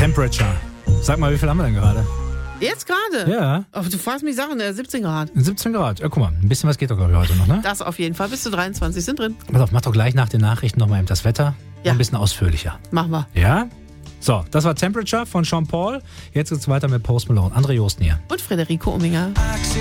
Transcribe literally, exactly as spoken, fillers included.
Temperature. Sag mal, wie viel haben wir denn gerade? Jetzt gerade? Ja. Oh, du fragst mich Sachen, äh, siebzehn Grad. siebzehn Grad. Ja, guck mal, ein bisschen was geht doch, glaube ich, heute noch, ne? Das auf jeden Fall. Bis zu dreiundzwanzig sind drin. Pass auf, mach doch gleich nach den Nachrichten nochmal eben das Wetter. Ja. Ein bisschen ausführlicher. Machen wir. Ja? So, das war Temperature von Sean Paul. Jetzt geht's weiter mit Post Malone. André Josten hier. Und Federico Ominger.